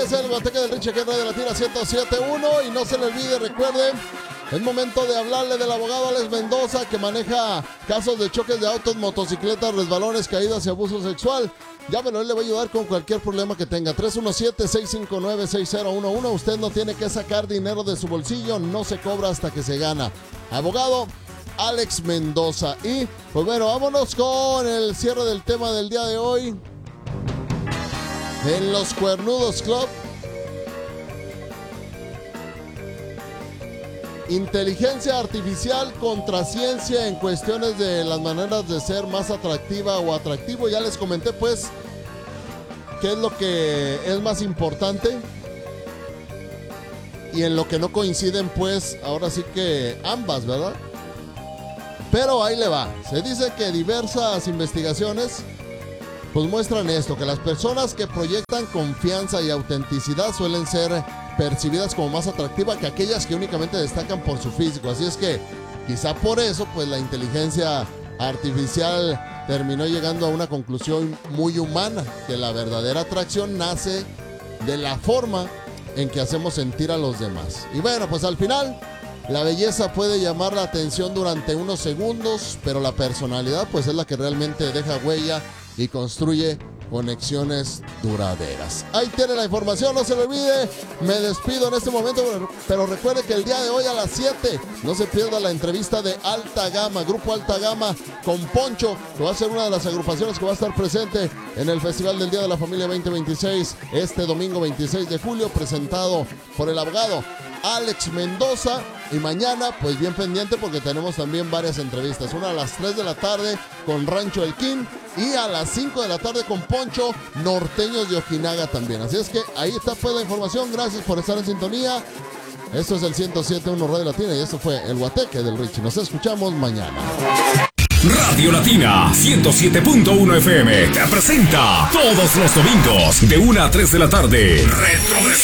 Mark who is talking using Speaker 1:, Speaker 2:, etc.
Speaker 1: es el Guateque del Richie, que es Radio Latina 107.1. Y no se le olvide, recuerden, es momento de hablarle del abogado Alex Mendoza, que maneja casos de choques de autos, motocicletas, resbalones, caídas y abuso sexual. Llámelo, él le va a ayudar con cualquier problema que tenga. 317-659-6011. Usted no tiene que sacar dinero de su bolsillo, no se cobra hasta que se gana. Abogado Alex Mendoza. Y pues bueno, vámonos con el cierre del tema del día de hoy. En los Cuernudos Club, inteligencia artificial contra ciencia en cuestiones de las maneras de ser más atractiva o atractivo. Ya les comenté pues qué es lo que es más importante y en lo que no coinciden, pues ahora sí que ambas, ¿verdad? Pero ahí le va. Se dice que diversas investigaciones pues muestran esto, que las personas que proyectan confianza y autenticidad suelen ser percibidas como más atractivas que aquellas que únicamente destacan por su físico. Así es que quizá por eso pues la inteligencia artificial terminó llegando a una conclusión muy humana, que la verdadera atracción nace de la forma en que hacemos sentir a los demás. Y bueno, pues al final la belleza puede llamar la atención durante unos segundos, pero la personalidad pues es la que realmente deja huella y construye conexiones duraderas. Ahí tiene la información, no se le olvide. Me despido en este momento, pero recuerde que el día de hoy a las 7 no se pierda la entrevista de Alta Gama, Grupo Alta Gama con Poncho, que va a ser una de las agrupaciones que va a estar presente en el Festival del Día de la Familia 2026 este domingo 26 de julio, presentado por el abogado Alex Mendoza. Y mañana pues bien pendiente porque tenemos también varias entrevistas, una a las 3 de la tarde con Rancho El King y a las 5 de la tarde con Poncho, Norteños de Ojinaga también. Así es que ahí está pues la información. Gracias por estar en sintonía. Esto es el 107.1 Radio Latina y esto fue el Guateque del Richie. Nos escuchamos mañana.
Speaker 2: Radio Latina 107.1 FM te presenta todos los domingos de 1 a 3 de la tarde Retro de